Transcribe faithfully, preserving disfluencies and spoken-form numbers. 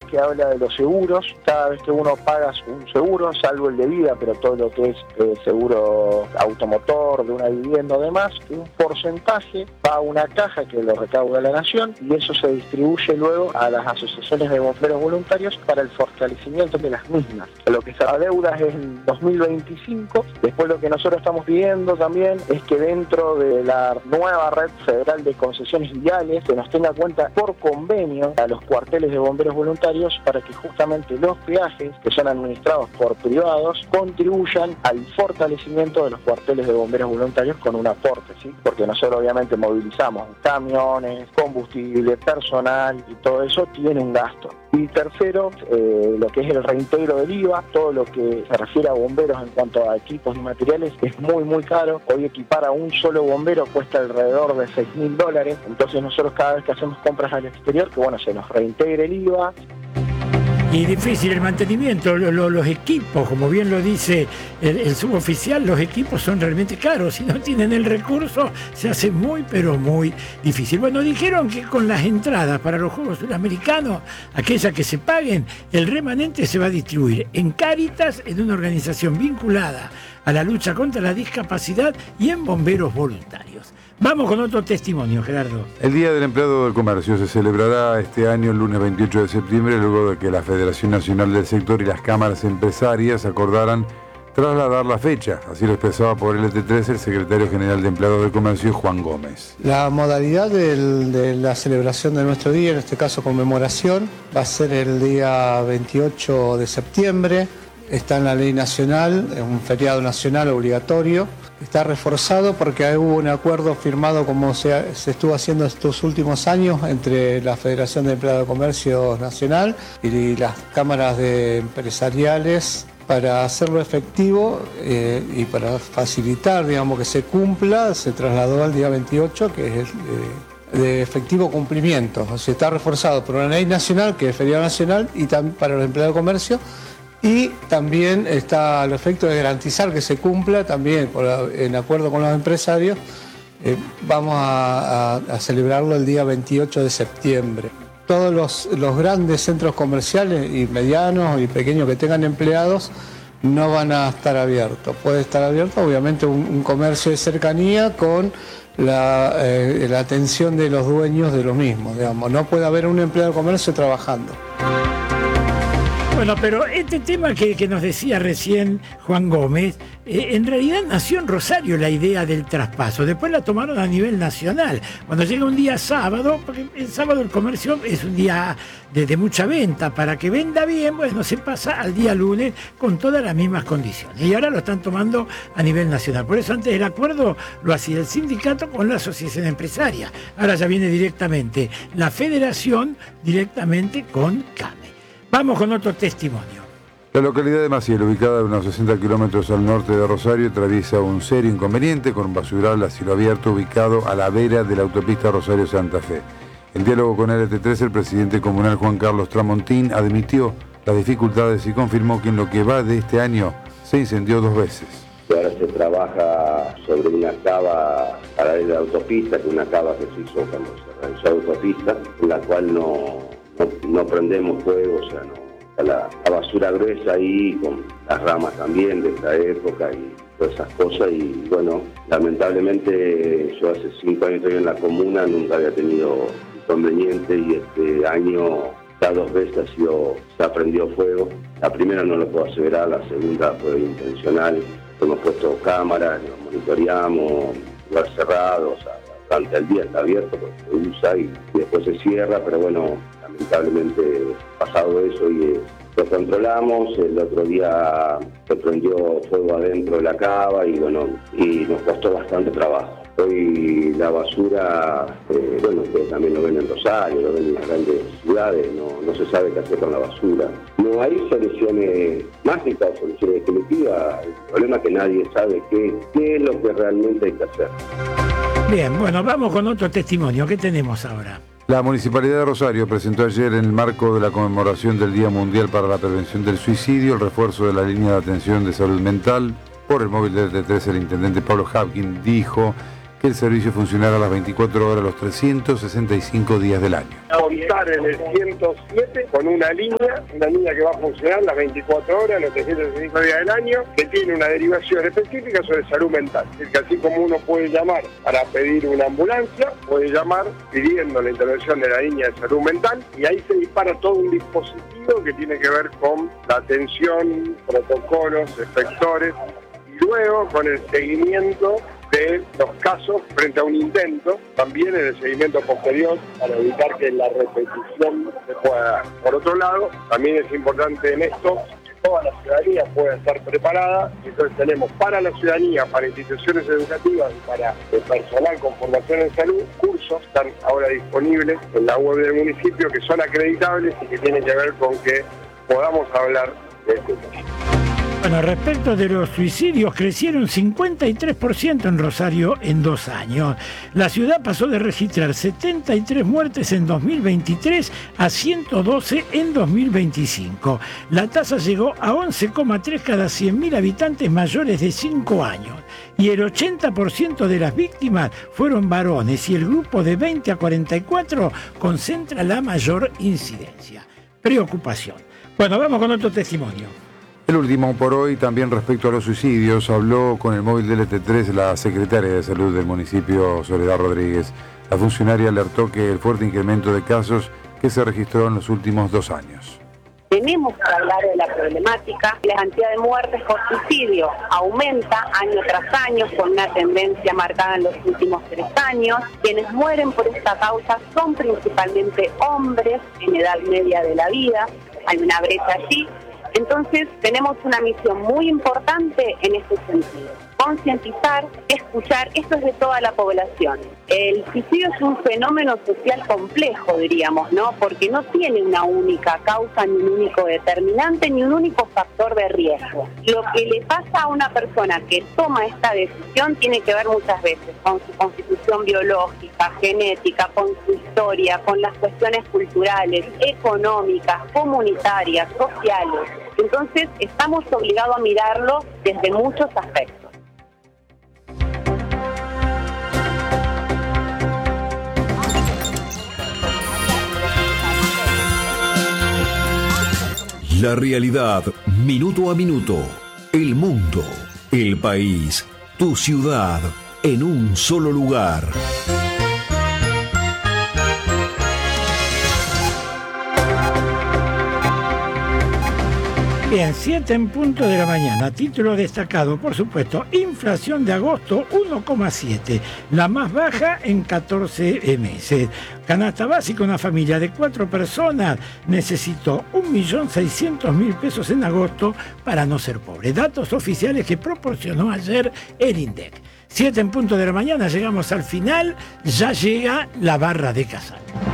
que habla de los seguros. Cada vez que uno paga un seguro, salvo el de vida, pero todo lo que es eh, seguro automotor, de una vivienda o demás, un porcentaje va a una caja que lo recauda la Nación y eso se distribuye luego a las asociaciones de bomberos voluntarios para el fortalecimiento de las mismas. Lo que se adeuda es en dos mil veinticinco. Después lo que nosotros estamos pidiendo también es que dentro de la nueva red federal de concesiones viales se nos tenga cuenta por convenio a los cuarteles de bomberos voluntarios para que justamente los peajes que son administrados por privados contribuyan al fortalecimiento de los cuarteles de bomberos voluntarios con un aporte, ¿sí? Porque nosotros obviamente movilizamos camiones, combustible, personal y todo eso tiene un gasto. Y tercero, eh, lo que es el reintegro del I V A, todo lo que se refiere a bomberos en cuanto a equipos y materiales es muy muy caro. Hoy equipar a un solo bombero cuesta alrededor de seis mil dólares, entonces nosotros cada vez que hacemos compras al exterior, que bueno, se nos reintegre el I V A. Y difícil el mantenimiento, lo, lo, los equipos, como bien lo dice el, el suboficial, los equipos son realmente caros, si no tienen el recurso se hace muy pero muy difícil. Bueno, dijeron que con las entradas para los Juegos Suramericanos, aquellas que se paguen, el remanente se va a distribuir en Cáritas, en una organización vinculada a la lucha contra la discapacidad y en bomberos voluntarios. Vamos con otro testimonio, Gerardo. El Día del Empleado del Comercio se celebrará este año, el lunes veintiocho de septiembre, luego de que la Federación Nacional del Sector y las cámaras empresarias acordaran trasladar la fecha. Así lo expresaba por L T tres el secretario general de Empleados del Comercio, Juan Gómez. La modalidad del, de la celebración de nuestro día, en este caso conmemoración, va a ser el día veintiocho de septiembre. Está en la ley nacional, es un feriado nacional obligatorio. Está reforzado porque hubo un acuerdo firmado como se, se estuvo haciendo estos últimos años entre la Federación de Empleados de Comercio Nacional y las cámaras de empresariales para hacerlo efectivo eh, y para facilitar, digamos, que se cumpla. Se trasladó al día veintiocho, que es el, eh, de efectivo cumplimiento. O sea, está reforzado por una ley nacional, que es feriado nacional, y también para los empleados de comercio. Y también está al efecto de garantizar que se cumpla, también por, en acuerdo con los empresarios, eh, vamos a, a, a celebrarlo el día veintiocho de septiembre. Todos los, los grandes centros comerciales y medianos y pequeños que tengan empleados no van a estar abiertos. Puede estar abierto obviamente un, un comercio de cercanía con la, eh, la atención de los dueños de los mismos, digamos. No puede haber un empleado de comercio trabajando. Bueno, pero este tema que, que nos decía recién Juan Gómez, eh, en realidad nació en Rosario la idea del traspaso, después la tomaron a nivel nacional. Cuando llega un día sábado, porque el sábado el comercio es un día de, de mucha venta, para que venda bien, bueno, se pasa al día lunes con todas las mismas condiciones. Y ahora lo están tomando a nivel nacional. Por eso antes el acuerdo lo hacía el sindicato con la asociación empresaria. Ahora ya viene directamente la federación, directamente con CAME. Vamos con otro testimonio. La localidad de Maciel, ubicada a unos sesenta kilómetros al norte de Rosario, atraviesa un serio inconveniente con un basural a cielo abierto ubicado a la vera de la autopista Rosario-Santa Fe. En diálogo con L T tres, el presidente comunal Juan Carlos Tramontín admitió las dificultades y confirmó que en lo que va de este año se incendió dos veces. Ahora se trabaja sobre una cava paralela a la autopista, que es una cava que se hizo cuando se realizó la autopista, en la cual no... No, no prendemos fuego, o sea, no, la, la basura gruesa ahí, con las ramas también de esta época y todas esas cosas. Y bueno, lamentablemente yo hace cinco años estoy en la comuna, nunca había tenido inconveniente y este año ya dos veces ha sido, se ha prendido fuego. La primera no lo puedo aseverar, la segunda fue intencional. Hemos puesto cámaras, nos monitoreamos, lugar cerrado, o sea, durante el día está abierto porque se usa y, y después se cierra, pero bueno, lamentablemente pasado eso y eh, lo controlamos. El otro día se prendió fuego adentro de la cava y bueno, y nos costó bastante trabajo. Hoy la basura, eh, bueno, ustedes también lo ven en Rosario, lo ven en las grandes ciudades, no, no se sabe qué hacer con la basura. No hay soluciones mágicas, soluciones definitivas. El problema es que nadie sabe qué, qué es lo que realmente hay que hacer. Bien, bueno, vamos con otro testimonio. ¿Qué tenemos ahora? La Municipalidad de Rosario presentó ayer, en el marco de la conmemoración del Día Mundial para la Prevención del Suicidio, el refuerzo de la línea de atención de salud mental. Por el móvil de L T tres, el intendente Pablo Hapkin dijo que el servicio funcionara a las veinticuatro horas los trescientos sesenta y cinco días del año. Contar en el ciento siete con una línea, una línea que va a funcionar las veinticuatro horas, los trescientos sesenta y cinco días del año, que tiene una derivación específica sobre salud mental. Es decir, que así como uno puede llamar para pedir una ambulancia, puede llamar pidiendo la intervención de la línea de salud mental, y ahí se dispara todo un dispositivo que tiene que ver con la atención, protocolos, efectores, y luego con el seguimiento de los casos frente a un intento, también en el seguimiento posterior para evitar que la repetición se pueda dar. Por otro lado, también es importante en esto que toda la ciudadanía pueda estar preparada, y entonces tenemos para la ciudadanía, para instituciones educativas y para el personal con formación en salud, cursos están ahora disponibles en la web del municipio que son acreditables y que tienen que ver con que podamos hablar de este tema. Bueno, respecto de los suicidios, crecieron cincuenta y tres por ciento en Rosario en dos años. La ciudad pasó de registrar setenta y tres muertes en dos mil veintitrés a ciento doce en dos mil veinticinco. La tasa llegó a once coma tres cada cien mil habitantes mayores de cinco años. Y el ochenta por ciento de las víctimas fueron varones, y el grupo de veinte a cuarenta y cuatro concentra la mayor incidencia. Preocupación. Bueno, vamos con otro testimonio. El último por hoy, también respecto a los suicidios, habló con el móvil del E T tres la secretaria de Salud del municipio, Soledad Rodríguez. La funcionaria alertó que el fuerte incremento de casos que se registró en los últimos dos años. Tenemos que hablar de la problemática. La cantidad de muertes por suicidio aumenta año tras año con una tendencia marcada en los últimos tres años. Quienes mueren por esta causa son principalmente hombres en edad media de la vida. Hay una brecha allí. Entonces tenemos una misión muy importante en este sentido. Concientizar, escuchar, esto es de toda la población. El suicidio es un fenómeno social complejo, diríamos, ¿no? Porque no tiene una única causa, ni un único determinante, ni un único factor de riesgo. Lo que le pasa a una persona que toma esta decisión tiene que ver muchas veces con su constitución biológica, genética, con su historia, con las cuestiones culturales, económicas, comunitarias, sociales. Entonces estamos obligados a mirarlo desde muchos aspectos. La realidad, minuto a minuto. El mundo, el país, tu ciudad, en un solo lugar. Bien, siete en punto de la mañana. Título destacado, por supuesto, inflación de agosto uno coma siete, la más baja en catorce meses. Canasta básica, una familia de cuatro personas necesitó un millón seiscientos mil pesos en agosto para no ser pobre. Datos oficiales que proporcionó ayer el INDEC. siete en punto de la mañana, llegamos al final, ya llega la barra de Casal.